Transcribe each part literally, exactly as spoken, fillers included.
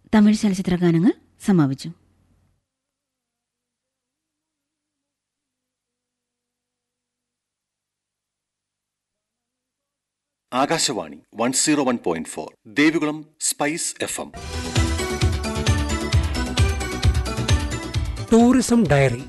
തമിഴ് ചലച്ചിത്ര ഗാനങ്ങൾ സമാപിച്ചു. Akashvani one zero one point four Devikulam spice F M. Tourism diary.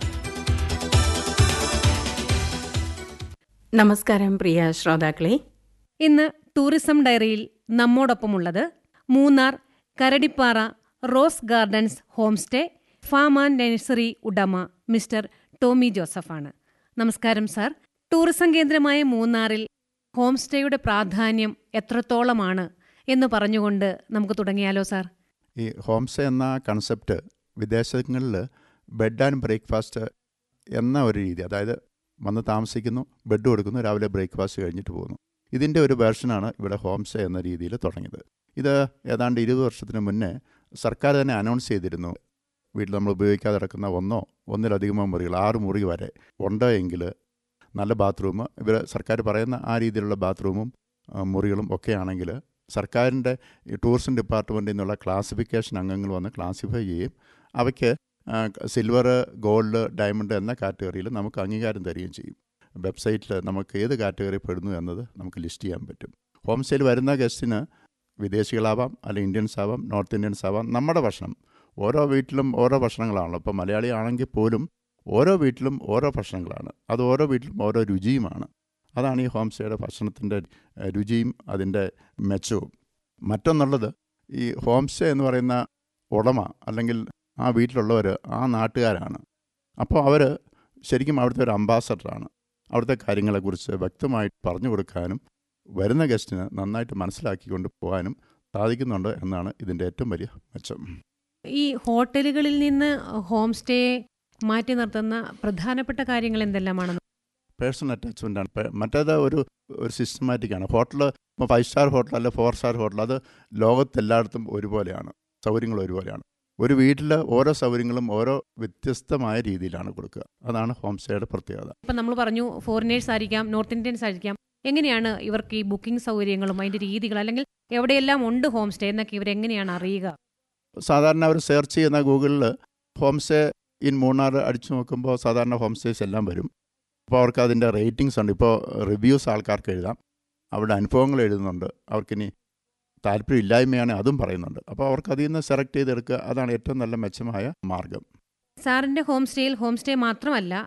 നമസ്കാരം പ്രിയ ശ്രോതാക്കളെ. ഇന്ന് ടൂറിസം ഡയറിയിൽ നമ്മോടൊപ്പമുള്ളത് Munnar Karadippara rose gardens home stay farm and nursery ഉടമ മിസ്റ്റർ ടോമി ജോസഫാണ്. നമസ്കാരം സാർ. ടൂറിസം കേന്ദ്രമായ മൂന്നാറിൽ ഹോം സ്റ്റേയുടെ പ്രാധാന്യം എത്രത്തോളമാണ് എന്ന് പറഞ്ഞുകൊണ്ട് നമുക്ക് തുടങ്ങിയാലോ സാർ? ഈ ഹോം സ്റ്റേ എന്ന കൺസെപ്റ്റ് വിദേശങ്ങളിൽ ബെഡ് ആൻഡ് ബ്രേക്ക്ഫാസ്റ്റ് എന്ന ഒരു രീതി, അതായത് വന്ന് താമസിക്കുന്നു, ബെഡ് കൊടുക്കുന്നു, രാവിലെ ബ്രേക്ക്ഫാസ്റ്റ് കഴിഞ്ഞിട്ട് പോകുന്നു. ഇതിൻ്റെ ഒരു വേർഷനാണ് ഇവിടെ ഹോം സ്റ്റേ എന്ന രീതിയിൽ തുടങ്ങിയത്. ഇത് ഏതാണ്ട് ഇരുപത് വർഷത്തിന് മുന്നേ സർക്കാർ തന്നെ അനൗൺസ് ചെയ്തിരുന്നു. വീട്ടിൽ നമ്മൾ ഉപയോഗിക്കാതെ കിടക്കുന്ന ഒന്നോ ഒന്നിലധികമോ മുറികൾ, ആറ് മുറി വരെ ഉണ്ട് എങ്കിൽ നല്ല ബാത്റൂം, ഇവർ സർക്കാർ പറയുന്ന ആ രീതിയിലുള്ള ബാത്റൂമും മുറികളും ഒക്കെ ആണെങ്കിൽ സർക്കാരിൻ്റെ ടൂറിസം ഡിപ്പാർട്ട്മെൻറ്റിൽ നിന്നുള്ള ക്ലാസിഫിക്കേഷൻ അംഗങ്ങൾ വന്ന് ക്ലാസിഫൈ ചെയ്യും. അവയ്ക്ക് സിൽവർ, ഗോൾഡ്, ഡയമണ്ട് എന്ന കാറ്റഗറിയിൽ നമുക്ക് അംഗീകാരം തരികയും ചെയ്യും. വെബ്സൈറ്റിൽ നമുക്ക് ഏത് കാറ്റഗറി പെടുന്നു എന്നത് നമുക്ക് ലിസ്റ്റ് ചെയ്യാൻ പറ്റും. ഹോം സ്റ്റേയിൽ വരുന്ന ഗസ്റ്റിന് വിദേശികളാവാം, അല്ലെങ്കിൽ ഇന്ത്യൻസ് ആവാം, നോർത്ത് ഇന്ത്യൻസ് ആവാം. നമ്മുടെ ഭക്ഷണം ഓരോ വീട്ടിലും ഓരോ ഭക്ഷണങ്ങളാണല്ലോ. ഇപ്പോൾ മലയാളി ആണെങ്കിൽ പോലും ഓരോ വീട്ടിലും ഓരോ ഭക്ഷണങ്ങളാണ്. അത് ഓരോ വീട്ടിലും ഓരോ രുചിയുമാണ്. അതാണ് ഈ ഹോം സ്റ്റേയുടെ ഭക്ഷണത്തിൻ്റെ രുചിയും അതിൻ്റെ മെച്ചവും. മറ്റൊന്നുള്ളത്, ഈ ഹോം സ്റ്റേ എന്ന് പറയുന്ന ഉടമ അല്ലെങ്കിൽ ആ വീട്ടിലുള്ളവർ ആ നാട്ടുകാരാണ്. അപ്പോൾ അവർ ശരിക്കും അവിടുത്തെ ഒരു അംബാസഡറാണ്. അവിടുത്തെ കാര്യങ്ങളെക്കുറിച്ച് വ്യക്തമായിട്ട് പറഞ്ഞു കൊടുക്കാനും വരുന്ന ഗസ്റ്റിന് നന്നായിട്ട് മനസ്സിലാക്കിക്കൊണ്ട് പോകാനും സാധിക്കുന്നുണ്ട് എന്നാണ് ഇതിൻ്റെ ഏറ്റവും വലിയ മെച്ചം. ഈ ഹോട്ടലുകളിൽ നിന്ന് ഹോം സ്റ്റേയെ മാറ്റി നിർത്തുന്ന പ്രധാനപ്പെട്ട കാര്യങ്ങൾ എന്തെല്ലാമാണെന്ന്? പേഴ്സണൽ അറ്റാച്ച്മെൻ്റാണ്. മറ്റേത് ഒരു ഒരു സിസ്റ്റമാറ്റിക്കാണ്. ഹോട്ടൽ ഇപ്പോൾ ഫൈവ് സ്റ്റാർ ഹോട്ടൽ അല്ല ഫോർ സ്റ്റാർ ഹോട്ടൽ, അത് ലോകത്തെല്ലായിടത്തും ഒരുപോലെയാണ്, സൗകര്യങ്ങൾ ഒരുപോലെയാണ്. ഒരു വീട്ടിൽ ഓരോ സൗകര്യങ്ങളും ഓരോ വ്യത്യസ്തമായ രീതിയിലാണ് കൊടുക്കുക. അതാണ് ഹോം സ്റ്റേയുടെ പ്രത്യേകത. ഇപ്പം നമ്മൾ പറഞ്ഞു ഫോറിനേഴ്സ് ആയിരിക്കാം, നോർത്ത് ഇന്ത്യൻസ് ആയിരിക്കാം. എങ്ങനെയാണ് ഇവർക്ക് ഈ ബുക്കിംഗ് സൗകര്യങ്ങളും അതിൻ്റെ രീതികൾ, അല്ലെങ്കിൽ എവിടെയെല്ലാം ഉണ്ട് ഹോം സ്റ്റേ എന്നൊക്കെ ഇവരെങ്ങനെയാണ് അറിയുക? സാധാരണ അവർ സെർച്ച് ചെയ്യുന്ന ഗൂഗിളിൽ ഹോം സ്റ്റേ ഇൻ മൂന്നാർ അടിച്ചു നോക്കുമ്പോൾ സാധാരണ ഹോം സ്റ്റേസ് എല്ലാം വരും. അപ്പോൾ അവർക്ക് അതിൻ്റെ റേറ്റിംഗ്സ് ഉണ്ട്. ഇപ്പോൾ റിവ്യൂസ് ആൾക്കാർക്ക് എഴുതാം, അവരുടെ അനുഭവങ്ങൾ എഴുതുന്നുണ്ട്. അവർക്കിനി താല്പര്യം ഇല്ലായ്മയാണ് അതും പറയുന്നുണ്ട്. അപ്പോൾ അവർക്ക് അതിൽ നിന്ന് സെലക്ട് ചെയ്തെടുക്കുക. അതാണ് ഏറ്റവും നല്ല മെച്ചമായ മാർഗം. സാറിൻ്റെ ഹോം സ്റ്റേയിൽ ഹോം സ്റ്റേ മാത്രമല്ല,